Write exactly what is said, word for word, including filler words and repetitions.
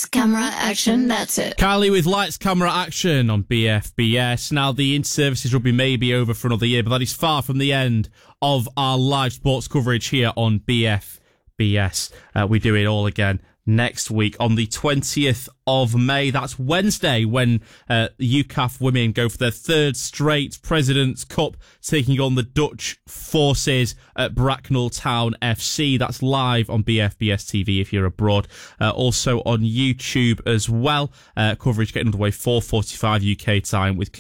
camera, action, that's it. Kylie with lights, camera, action on B F B S. Now, the inter-services rugby may be over for another year, but that is far from the end of our live sports coverage here on B F B S. Uh, we do it all again next week on the twentieth of May. That's Wednesday when uh, U C A F women go for their third straight President's Cup, taking on the Dutch forces at Bracknell Town F C. That's live on B F B S T V if you're abroad. Uh, also on YouTube as well. Uh, coverage getting underway four forty-five U K time with